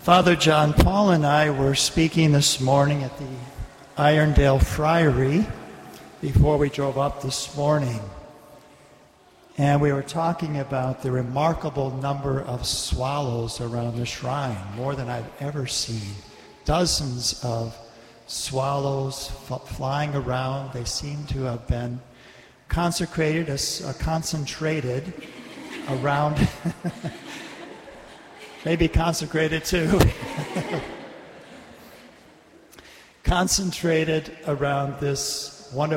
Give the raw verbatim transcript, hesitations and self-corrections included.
Father John Paul and I were speaking this morning at the Irondale Friary before we drove up this morning. And we were talking about the remarkable number of swallows around the shrine, more than I've ever seen. Dozens of swallows f- flying around. They seem to have been consecrated, as uh, concentrated around, maybe consecrated too, concentrated around this wonderful